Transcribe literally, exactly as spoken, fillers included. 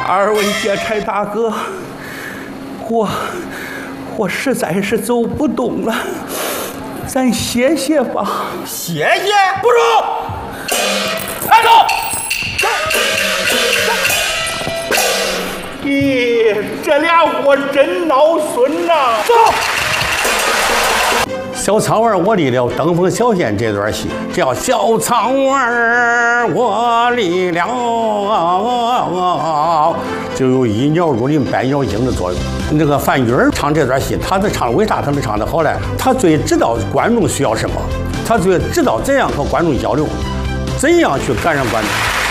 二位劫差大哥，我我实在是走不动了，咱歇歇吧。 歇歇？不中！来走！走！ 咦，这俩货真闹孙呐！ 走！ 小苍娃我立了《登封小县》这段戏，叫小苍娃我立了，就有一鸟入林百鸟惊的作用。那个范玉儿唱这段戏，他的唱为啥他能唱得好呢？他最知道观众需要什么，他最知道怎样和观众交流，怎样去感染观众。